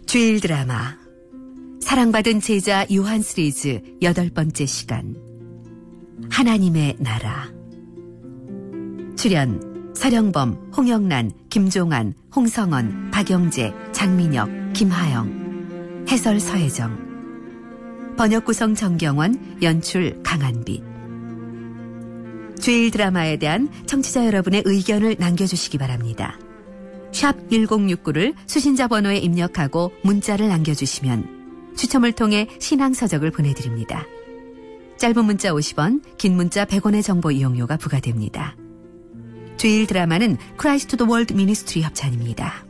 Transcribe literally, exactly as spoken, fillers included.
주일 드라마 사랑받은 제자 요한 시리즈 여덟 번째 시간 하나님의 나라. 출연 서령범, 홍영란, 김종환, 홍성원, 박영재, 장민혁, 김하영. 해설 서혜정. 번역 구성 정경원, 연출 강한빛. 주일 드라마에 대한 청취자 여러분의 의견을 남겨주시기 바랍니다. 샵 일공육구를 수신자 번호에 입력하고 문자를 남겨주시면 추첨을 통해 신앙서적을 보내드립니다. 짧은 문자 오십 원, 긴 문자 백 원의 정보 이용료가 부과됩니다. 주일 드라마는 크라이스트 더 월드 미니스트리 협찬입니다.